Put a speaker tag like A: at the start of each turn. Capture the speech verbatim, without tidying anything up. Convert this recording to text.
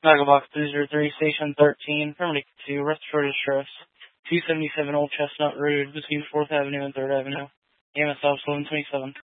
A: Megabox three zero three, Station thirteen, Permanent two, Respiratory Distress, two seventy-seven Old Chestnut Road, between fourth Avenue and third Avenue. A M S Office eleven twenty-seven.